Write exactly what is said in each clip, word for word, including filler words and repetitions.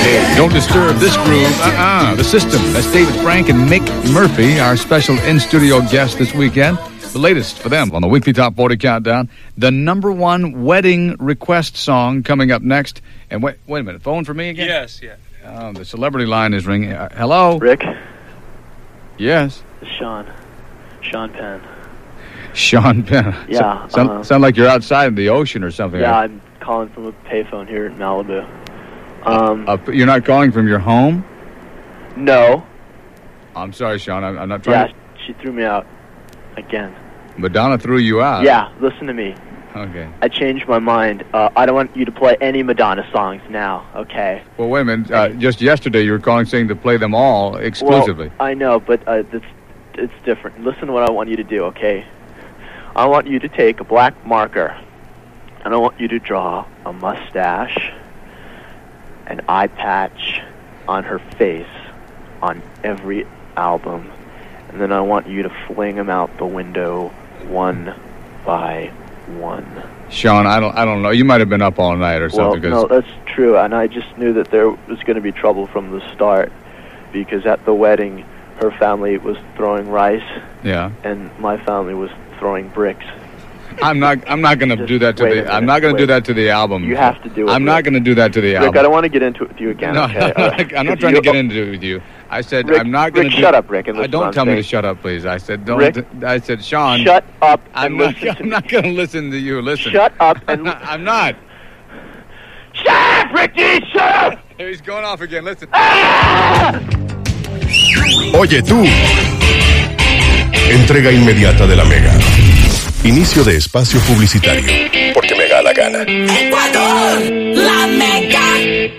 Hey, don't disturb this groove. Uh-uh. The System. That's David Frank and Mick Murphy, our special in-studio guest this weekend. The latest for them on the weekly Top forty Countdown. The number one wedding request song coming up next. And wait, wait a minute. Phone for me again? Yes, yeah. Uh, the celebrity line is ringing. Uh, hello? Rick? Yes? It's Sean. Sean Penn. Sean Penn. Yeah. So, sound, uh, sound like you're outside in the ocean or something. Yeah, I'm calling from a payphone here in Malibu. Um, uh, you're not calling from your home? No. I'm sorry, Sean. I'm, I'm not trying Yeah, she threw me out. Again. Madonna threw you out? Yeah, listen to me. Okay. I changed my mind. Uh, I don't want you to play any Madonna songs now, okay? Well, wait a minute. Uh, just yesterday you were calling saying to play them all exclusively. Well, I know, but uh, it's, it's different. Listen to what I want you to do, okay? I want you to take a black marker, and I want you to draw a mustache, an eye patch on her face on every album, and then I want you to fling them out the window one by one. Sean, I don't I don't know. You might have been up all night or something. Well, no, that's true, and I just knew that there was going to be trouble from the start, because at the wedding, her family was throwing rice, yeah, and my family was throwing bricks. I'm not. I'm not going to do that to the. minute, I'm not going to do that to the album. You have to do it. I'm Rick. not going to do that to the Rick, album. I don't want to get into it with you again. No, okay? I'm not, uh, I'm not trying to get into it with you. I said Rick, I'm not going Rick, to. Shut up, Rick. And I don't what tell I'm me saying. to shut up, please. I said don't. Rick, I said Sean. Shut up. I'm and not. listen to I'm not going to listen to you. Listen. Shut up and. I'm not. I'm not. Shut up, Ricky. Shut up. Here he's going off again. Listen. Ah! Oye tú. Entrega inmediata de la Mega. Inicio de espacio publicitario. Porque me da la gana. Ecuador, la Mega.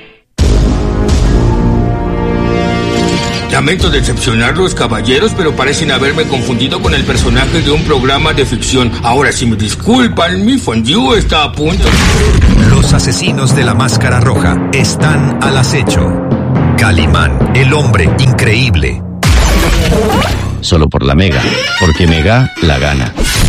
Lamento decepcionarlos, caballeros, pero parecen haberme confundido con el personaje de un programa de ficción. Ahora, si me disculpan, mi fondue está a punto. Los asesinos de la máscara roja están al acecho. Calimán, el hombre increíble. Solo por la Mega, porque Mega la gana.